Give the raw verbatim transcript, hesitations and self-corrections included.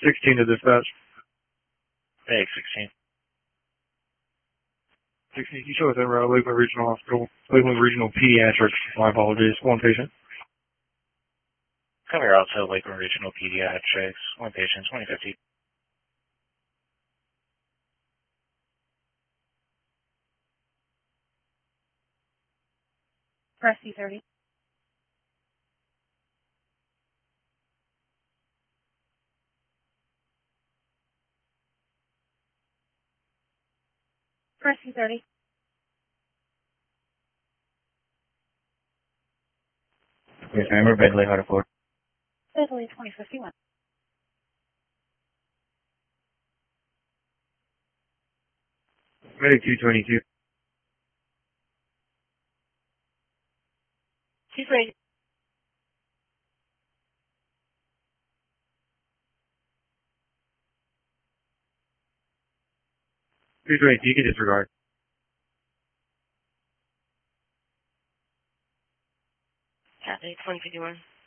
sixteen to dispatch. Hey, sixteen. sixteen, you show us in uh, Lakeland Regional Hospital. Lakeland Regional Pediatrics. My apologies. One patient. Come here also, Lakeland Regional Pediatrics. One patient, twenty fifty. Press C thirty. Press C thirty. Yes, remember Bedley Hartford. Bedley twenty fifty-one. Medic two twenty-two. She's ready. two twenty-two, you can disregard. Kathy, twenty fifty-one.